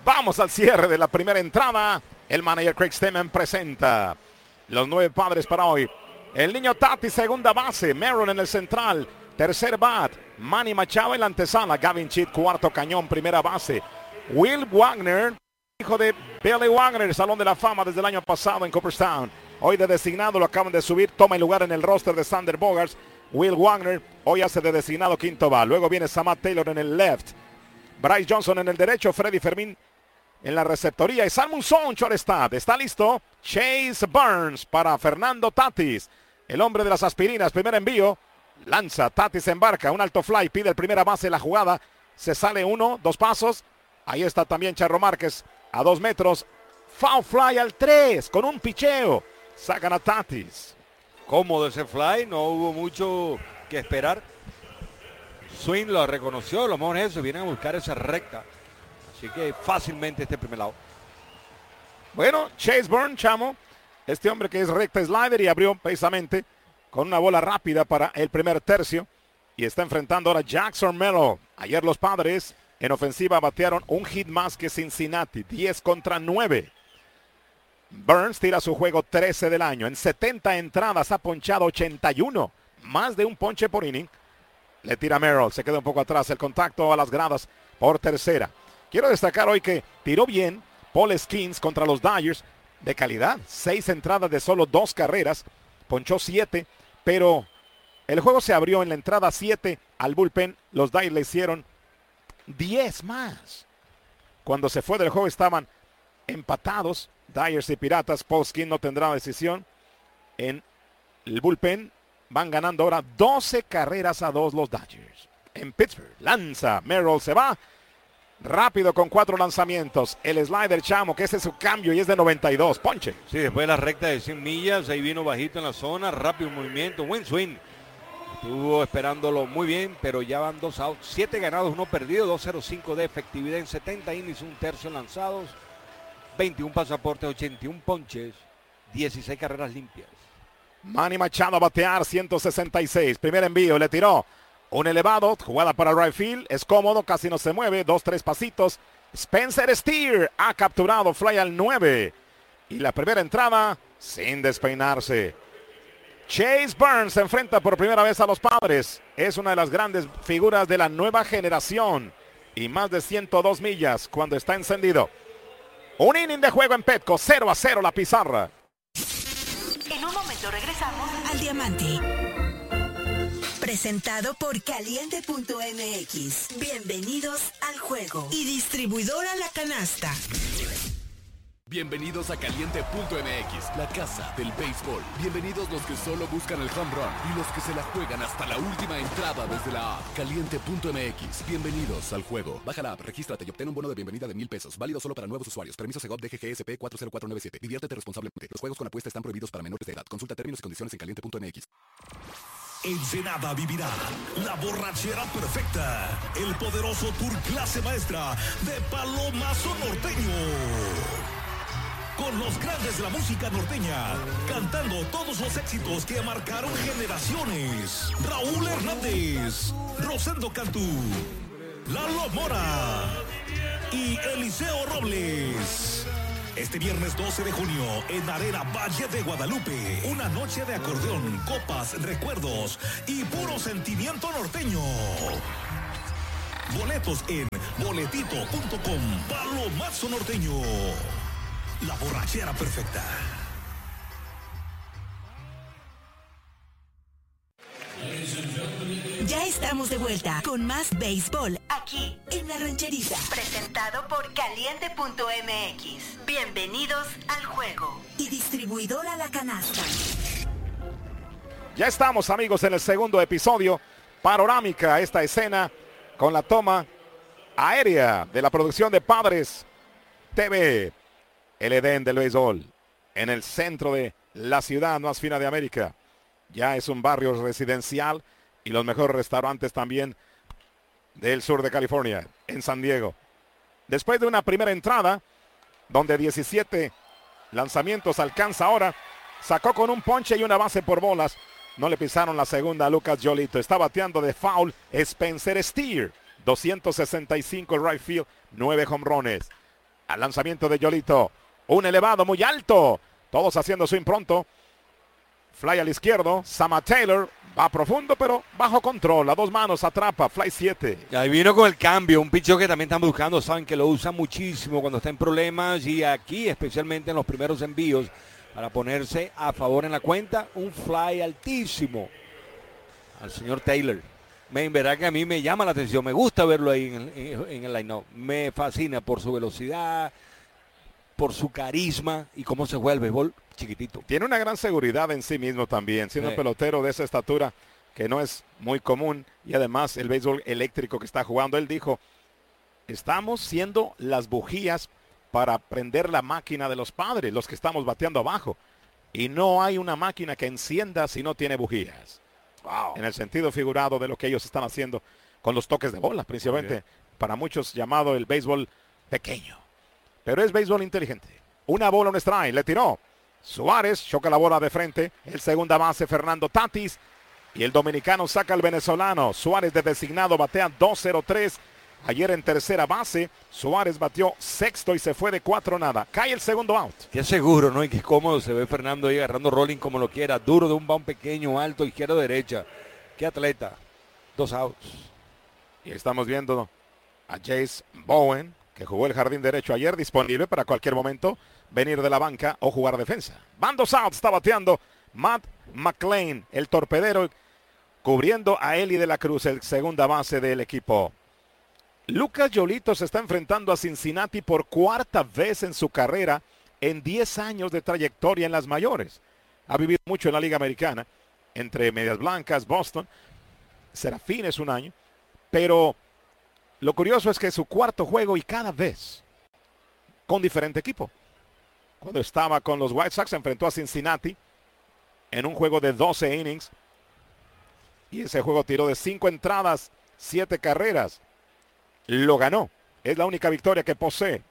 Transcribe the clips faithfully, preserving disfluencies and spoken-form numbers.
Vamos al cierre de la primera entrada. El manager Craig Stemmen presenta los nueve padres para hoy. El niño Tatis, segunda base. Merrill en el central. Tercer bat. Manny Machado en la antesala. Gavin Cheat, cuarto cañón, primera base. Will Wagner, hijo de Billy Wagner, Salón de la Fama desde el año pasado en Cooperstown. Hoy de designado, lo acaban de subir. Toma el lugar en el roster de Sander Bogaerts. Will Wagner hoy hace de designado quinto bat. Luego viene Samad Taylor en el left. Bryce Johnson en el derecho. Freddy Fermín en la receptoría. Y Salmon Son, shortstop. Está listo Chase Burns para Fernando Tatis. El hombre de las aspirinas. Primer envío. Lanza. Tatis embarca. Un alto fly. Pide el primera base de la jugada. Se sale uno. Dos pasos. Ahí está también Charro Márquez. A dos metros. Foul fly al tres. Con un picheo. Sacan a Tatis. Cómodo ese fly. No hubo mucho que esperar. Swing lo reconoció. Lo mejor es eso. Vienen a buscar esa recta. Así que fácilmente este primer lado. Bueno, Chase Burns, chamo. Este hombre que es recta slider y abrió precisamente con una bola rápida para el primer tercio. Y está enfrentando ahora a Jackson Mello. Ayer los Padres en ofensiva batearon un hit más que Cincinnati. diez contra nueve. Burns tira su juego trece del año. En setenta entradas ha ponchado ochenta y uno. Más de un ponche por inning. Le tira Merrill. Se queda un poco atrás. El contacto a las gradas por tercera. Quiero destacar hoy que tiró bien Paul Skeens contra los Dodgers de calidad. Seis entradas de solo dos carreras. Ponchó siete, pero el juego se abrió en la entrada siete al bullpen. Los Dodgers le hicieron diez más. Cuando se fue del juego estaban empatados Dodgers y Piratas. Paul Skeens no tendrá decisión en el bullpen. Van ganando ahora doce carreras a dos los Dodgers. En Pittsburgh lanza. Merrill se va. Rápido con cuatro lanzamientos. El slider, chamo, que ese es su cambio y es de noventa y dos. Ponche. Sí, después de la recta de cien millas, ahí vino bajito en la zona, rápido movimiento, buen swing. Estuvo esperándolo muy bien, pero ya van dos outs. Siete ganados, uno perdido, dos cero cinco de efectividad en setenta innings, un tercio lanzados, veintiún pasaportes, ochenta y uno ponches, dieciséis carreras limpias. Manny Machado a batear, ciento sesenta y seis. Primer envío, le tiró. Un elevado, jugada para right field, es cómodo, casi no se mueve, dos, tres pasitos. Spencer Steer ha capturado fly al nueve. Y la primera entrada sin despeinarse. Chase Burns se enfrenta por primera vez a los Padres. Es una de las grandes figuras de la nueva generación. Y más de ciento dos millas cuando está encendido. Un inning de juego en Petco, cero a cero la pizarra. En un momento regresamos al Diamante. Presentado por Caliente punto M X. Bienvenidos al juego. Y distribuidora La Canasta. Bienvenidos a Caliente punto M X, la casa del béisbol. Bienvenidos los que solo buscan el home run y los que se la juegan hasta la última entrada desde la app. Caliente punto M X. Bienvenidos al juego. Baja la app, regístrate y obtén un bono de bienvenida de mil pesos. Válido solo para nuevos usuarios. Permiso Segov D G G S P cuatro cero cuatro nueve siete. Diviértete responsablemente. Los juegos con apuesta están prohibidos para menores de edad. Consulta términos y condiciones en Caliente punto M X. Ensenada vivirá la borrachera perfecta. El poderoso tour clase maestra de Palomazo Norteño. Con los grandes de la música norteña, cantando todos los éxitos que marcaron generaciones. Raúl Hernández, Rosendo Cantú, Lalo Mora y Eliseo Robles. Este viernes doce de junio en Arena Valle de Guadalupe. Una noche de acordeón, copas, recuerdos y puro sentimiento norteño. Boletos en boletito punto com. Palomazo Norteño. La borrachera perfecta. Ya estamos de vuelta con más béisbol aquí en La Rancherita. Presentado por Caliente punto M X. Bienvenidos al juego. Y distribuidora La Canasta. Ya estamos, amigos, en el segundo episodio. Panorámica esta escena con la toma aérea de la producción de Padres T V. El Edén del béisbol, en el centro de la ciudad más fina de América. Ya es un barrio residencial y los mejores restaurantes también del sur de California, en San Diego. Después de una primera entrada, donde diecisiete lanzamientos alcanza ahora, sacó con un ponche y una base por bolas. No le pisaron la segunda a Lucas Giolito. Está bateando de foul Spencer Steer. doscientos sesenta y cinco el right field, nueve home runs. Al lanzamiento de Yolito. Un elevado muy alto. Todos haciendo swing pronto. Fly al izquierdo. Sama Taylor va profundo, pero bajo control. A dos manos atrapa. Fly siete. Y ahí vino con el cambio. Un picheo que también están buscando. Saben que lo usan muchísimo cuando está en problemas. Y aquí, especialmente en los primeros envíos, para ponerse a favor en la cuenta. Un fly altísimo al señor Taylor. Me verá que a mí me llama la atención. Me gusta verlo ahí en el, en, en el line-up. Me fascina por su velocidad, por su carisma y cómo se juega el béisbol chiquitito. Tiene una gran seguridad en sí mismo también, siendo sí. pelotero de esa estatura que no es muy común, y además el béisbol eléctrico que está jugando. Él dijo, estamos siendo las bujías para prender la máquina de los padres, los que estamos bateando abajo, y no hay una máquina que encienda si no tiene bujías. Wow. En el sentido figurado de lo que ellos están haciendo con los toques de bola, principalmente okay. Para muchos llamado el béisbol pequeño. Pero es béisbol inteligente. Una bola, un strike, le tiró. Suárez choca la bola de frente. El segunda base, Fernando Tatis. Y el dominicano saca al venezolano. Suárez de designado batea dos cero tres. Ayer en tercera base, Suárez batió sexto y se fue de cuatro nada. Cae el segundo out. Qué seguro, ¿no? Y qué cómodo se ve Fernando ahí agarrando rolling como lo quiera. Duro de un bound pequeño, alto, izquierda, derecha. Qué atleta. Dos outs. Y estamos viendo a Jace Bowen, que jugó el jardín derecho ayer, disponible para cualquier momento venir de la banca o jugar defensa. Van dos outs, está bateando Matt McLain, el torpedero, cubriendo a Eli de la Cruz, el segunda base del equipo. Lucas Yolito se está enfrentando a Cincinnati por cuarta vez en su carrera en diez años de trayectoria en las mayores. Ha vivido mucho en la Liga Americana, entre Medias Blancas, Boston, Serafines un año, pero lo curioso es que es su cuarto juego y cada vez con diferente equipo. Cuando estaba con los White Sox se enfrentó a Cincinnati en un juego de doce innings y ese juego tiró de cinco entradas, siete carreras. Lo ganó. Es la única victoria que posee.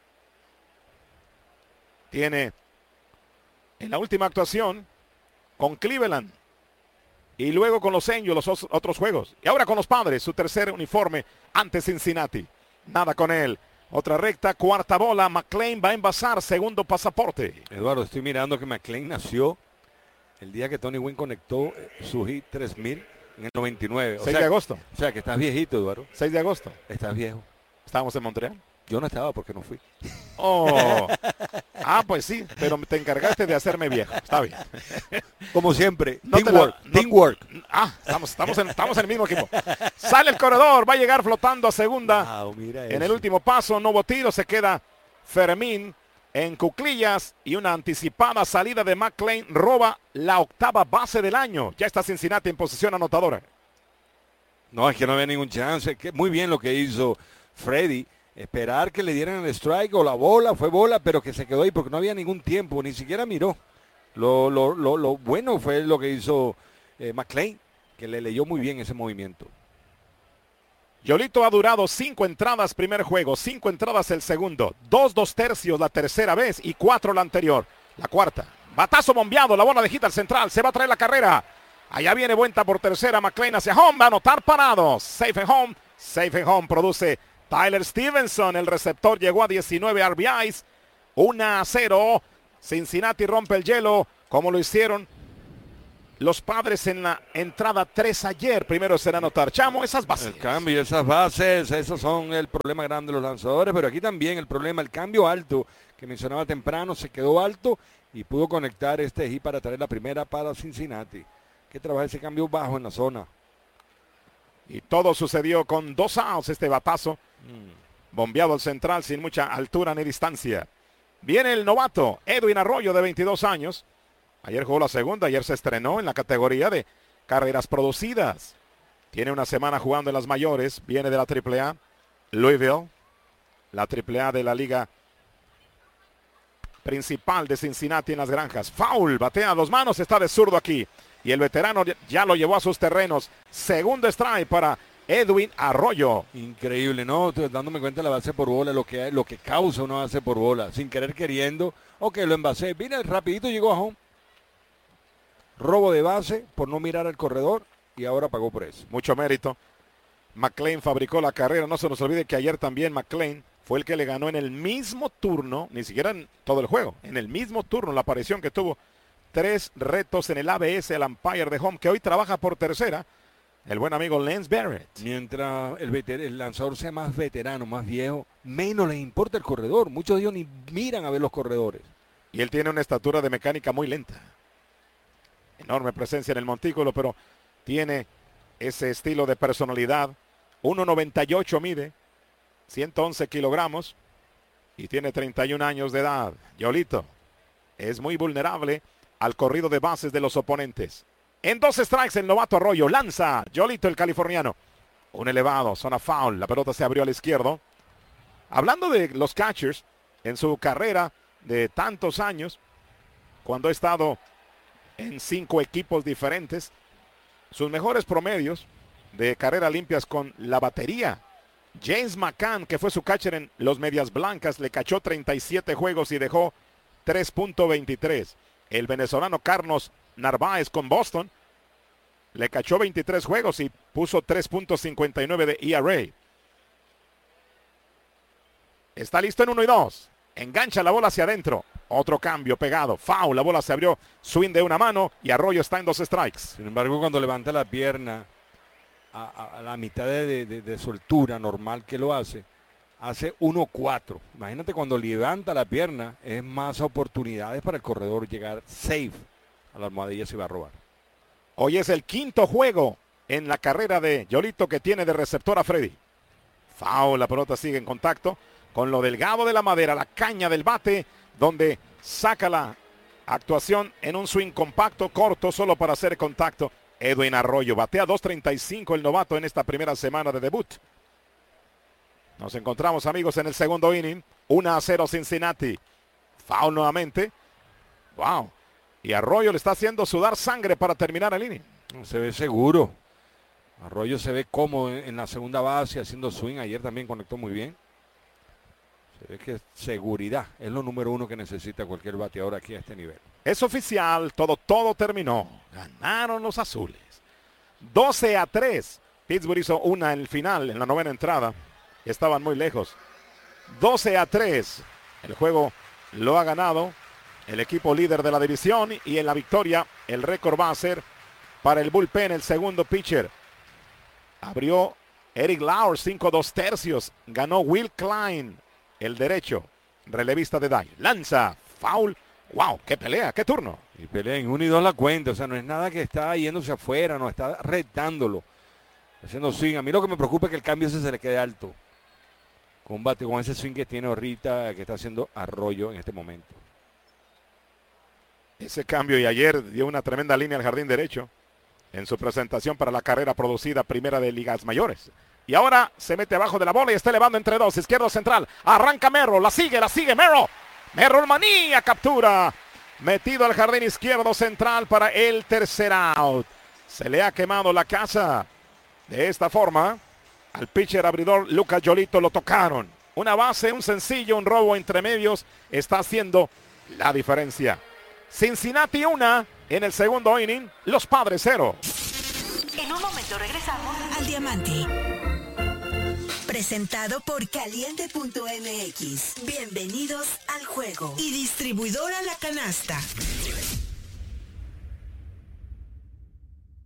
Tiene en la última actuación con Cleveland y luego con los Angels los otros juegos. Y ahora con los Padres, su tercer uniforme ante Cincinnati. Nada con él. Otra recta, cuarta bola. McLain va a envasar, segundo pasaporte. Eduardo, estoy mirando que McLain nació el día que Tony Gwynn conectó su hit tres mil. En el noventa y nueve. seis de agosto. O sea, que estás viejito, Eduardo. seis de agosto. Estás viejo. Estábamos en Montreal. Yo no estaba porque no fui. Oh. Ah, pues sí, pero te encargaste de hacerme viejo. Está bien. Como siempre. No teamwork. La, no, teamwork. Ah, estamos, estamos, en, estamos en el mismo equipo. Sale el corredor, va a llegar flotando a segunda. Wow, mira en eso. El último paso, no hubo tiro, se queda Fermín en cuclillas y una anticipada salida de McLain roba la octava base del año. Ya está Cincinnati en posición anotadora. No, es que no había ningún chance. Que muy bien lo que hizo Freddy. Esperar que le dieran el strike o la bola, fue bola, pero que se quedó ahí porque no había ningún tiempo, ni siquiera miró. Lo, lo, lo, lo bueno fue lo que hizo eh, McLain, que le leyó muy bien ese movimiento. Yolito ha durado cinco entradas primer juego, cinco entradas el segundo, dos, dos tercios la tercera vez y cuatro la anterior. La cuarta, batazo bombeado, la bola de hit al central, se va a traer la carrera. Allá viene vuelta por tercera, McLain hacia home, va a anotar parado. Safe and home, safe and home produce Tyler Stevenson, el receptor llegó a diecinueve R B Is, uno a cero. Cincinnati rompe el hielo, como lo hicieron los Padres en la entrada tres ayer. Primero será anotar, Chamo, esas bases. El cambio, esas bases, esos son el problema grande de los lanzadores, pero aquí también el problema, el cambio alto que mencionaba temprano, se quedó alto y pudo conectar este hit para traer la primera para Cincinnati. Que trabaja ese cambio bajo en la zona. Y todo sucedió con dos outs, este batazo. Mm. Bombeado al central sin mucha altura ni distancia. Viene el novato, Edwin Arroyo, de veintidós años. Ayer jugó la segunda, ayer se estrenó en la categoría de carreras producidas. Tiene una semana jugando en las mayores, viene de la triple A, Louisville, la triple A de la liga principal de Cincinnati en las granjas. Foul, batea a dos manos, está de zurdo aquí. Y el veterano ya lo llevó a sus terrenos. Segundo strike para Edwin Arroyo. Increíble, ¿no? Dándome cuenta de la base por bola, lo que, lo que causa una base por bola. Sin querer queriendo. Ok, lo envasé. Mira, rapidito llegó a home. Robo de base por no mirar al corredor. Y ahora pagó por eso. Mucho mérito. McLain fabricó la carrera. No se nos olvide que ayer también McLain fue el que le ganó en el mismo turno, ni siquiera en todo el juego, en el mismo turno la aparición que tuvo tres retos en el A B S, el umpire de home, que hoy trabaja por tercera, el buen amigo Lance Barrett. Mientras el, veter el lanzador sea más veterano, más viejo, menos les importa el corredor. Muchos de ellos ni miran a ver los corredores. Y él tiene una estatura de mecánica muy lenta. Enorme presencia en el montículo, pero tiene ese estilo de personalidad. uno noventa y ocho mide, ciento once kilogramos y tiene treinta y un años de edad. Yolito es muy vulnerable al corrido de bases de los oponentes. En dos strikes el novato Arroyo lanza Yolito el californiano. Un elevado, zona foul, la pelota se abrió al izquierdo. Hablando de los catchers, en su carrera de tantos años, cuando ha estado en cinco equipos diferentes, sus mejores promedios de carreras limpias con la batería. James McCann, que fue su catcher en los Medias Blancas, le cachó treinta y siete juegos y dejó tres punto veintitrés. El venezolano Carlos Narváez con Boston le cachó veintitrés juegos y puso tres punto cincuenta y nueve de E R A. Está listo en uno y dos. Engancha la bola hacia adentro. Otro cambio pegado. Foul. La bola se abrió. Swing de una mano y Arroyo está en dos strikes. Sin embargo, cuando levanta la pierna a, a, a la mitad de, de, de soltura normal que lo hace, hace uno cuatro. Imagínate cuando levanta la pierna, es más oportunidades para el corredor llegar safe a la almohadilla si va a robar. Hoy es el quinto juego en la carrera de Yolito que tiene de receptor a Freddy. Foul. La pelota sigue en contacto con lo delgado de la madera, la caña del bate, donde saca la actuación en un swing compacto, corto, solo para hacer contacto. Edwin Arroyo batea dos treinta y cinco el novato en esta primera semana de debut. Nos encontramos, amigos, en el segundo inning. uno a cero Cincinnati. Foul nuevamente. Wow. Y Arroyo le está haciendo sudar sangre para terminar el inning. Se ve seguro. Arroyo se ve cómodo en la segunda base haciendo swing. Ayer también conectó muy bien. Se ve que seguridad es lo número uno que necesita cualquier bateador aquí a este nivel. Es oficial, todo, todo terminó. Ganaron los azules. doce a tres. Pittsburgh hizo una en el final, en la novena entrada. Estaban muy lejos. doce a tres. El juego lo ha ganado el equipo líder de la división y en la victoria el récord va a ser para el bullpen, el segundo pitcher. Abrió Eric Lauer, cinco dos tercios. Ganó Will Klein, el derecho, relevista de Dye. Lanza, foul. Wow, qué pelea, qué turno. Y pelea en uno y dos la cuenta, o sea, no es nada que está yéndose afuera, no está retándolo, haciendo swing. A mí lo que me preocupa es que el cambio ese se le quede alto. Combate con ese swing que tiene ahorita, que está haciendo Arroyo en este momento. Ese cambio, y ayer dio una tremenda línea al jardín derecho en su presentación para la carrera producida primera de ligas mayores. Y ahora se mete abajo de la bola y está elevando entre dos, izquierdo central. Arranca Merrill, la sigue, la sigue Merrill. Merrill manía, captura. Metido al jardín izquierdo central para el tercer out. Se le ha quemado la casa. De esta forma, al pitcher abridor Lucas Yolito lo tocaron. Una base, un sencillo, un robo entre medios está haciendo la diferencia. Cincinnati una en el segundo inning, los Padres cero. En un momento regresamos al Diamante. Presentado por Caliente punto M X. Bienvenidos al juego. Y distribuidora La Canasta.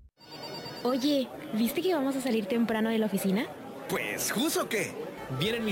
Oye, ¿viste que vamos a salir temprano de la oficina? Pues, ¿justo qué? Vienen mis